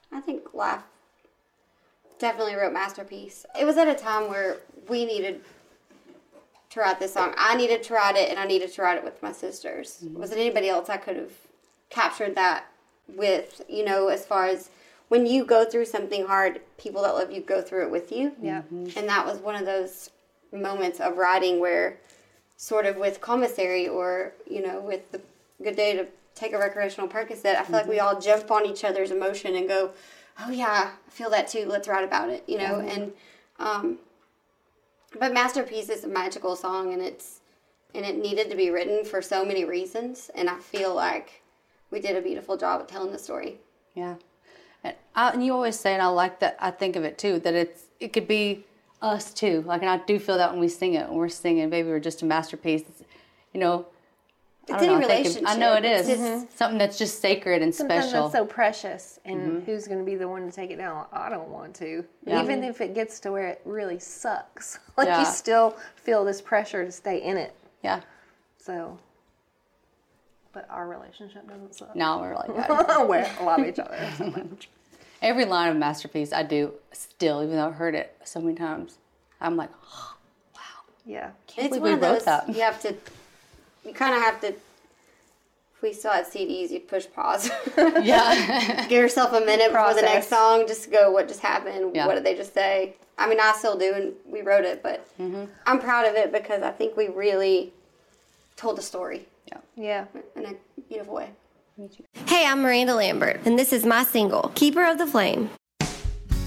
I think Life definitely wrote Masterpiece. It was at a time where we needed to write this song. I needed to write it, and I needed to write it with my sisters. Mm-hmm. Wasn't anybody else I could have captured that with, as far as when you go through something hard, people that love you go through it with you. Yeah. Mm-hmm. And that was one of those moments of writing where sort of with Commissary or, with the Good Day to Take a Recreational Percocet, I feel like we all jump on each other's emotion and go, oh yeah, I feel that too, let's write about it, and but Masterpiece is a magical song, and it needed to be written for so many reasons, and I feel like we did a beautiful job at telling the story. Yeah. And you always say, and I like that, I think of it too, that it could be us too. Like, and I do feel that when we sing it, when we're singing, baby, we're just a masterpiece. It's any relationship. I know it is. Something that's just sacred and special. Something that's so precious, and who's going to be the one to take it down? I don't want to. Yeah. Even if it gets to where it really sucks. You still feel this pressure to stay in it. Yeah. So, but our relationship doesn't suck. No, we're like that. We love each other so much. Every line of Masterpiece I do still, even though I've heard it so many times, I'm like, oh, wow. Yeah. Can't believe we wrote that. You kind of have to, if we still had CDs, you'd push pause. Yeah. Give yourself a minute before the next song, just to go, what just happened? Yeah. What did they just say? I mean, I still do, and we wrote it, but I'm proud of it because I think we really told a story. Yeah. In a beautiful way. Hey, I'm Miranda Lambert, and this is my single, Keeper of the Flame.